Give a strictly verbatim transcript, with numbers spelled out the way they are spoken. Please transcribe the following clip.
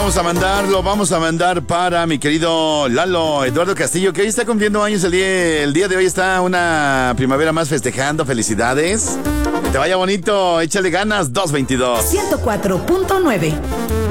vamos a mandar, lo vamos a mandar para mi querido Lalo Eduardo Castillo, que hoy está cumpliendo años. El día, el día de hoy está una primavera más festejando. Felicidades. Que te vaya bonito, échale ganas. dos veintidós. ciento cuatro punto nueve.